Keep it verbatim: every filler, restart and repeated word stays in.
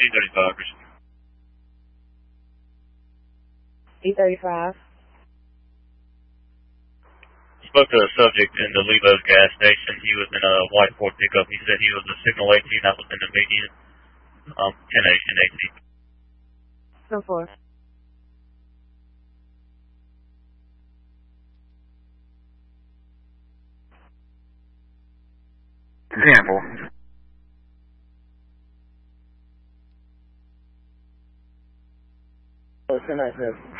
E thirty-five. E thirty-five. Spoke to a subject in the Levo's gas station. He was in a white Ford pickup. He said he was a signal eighteen that was in the median. Um, ten eighteen eighteen. So four. Example. Oh, ten nine seven.